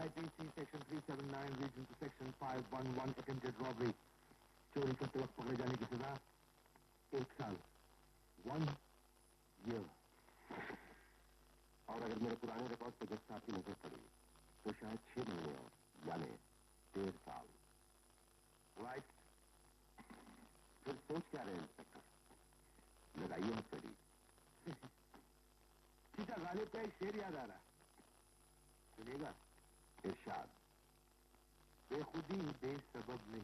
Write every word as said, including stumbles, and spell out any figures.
I P C section three seventy-nine reads into section five eleven attempted robbery. चोरी करते वक्त पकड़े जाने की सजा एक साल, वन ईयर। और अगर मेरे पुराने रिकॉर्ड पे गिरफ्तार की नजर पड़ी तो शायद छह महीने और, यानी डेढ़ साल। राइट। फिर सोच क्या रहे इंस्पेक्टर, लगाइए हथकड़ी। सीता गालिब का एक शेर याद आ रहा, सुनिएगा। इरशाद। बेखुदी बेसबब नहीं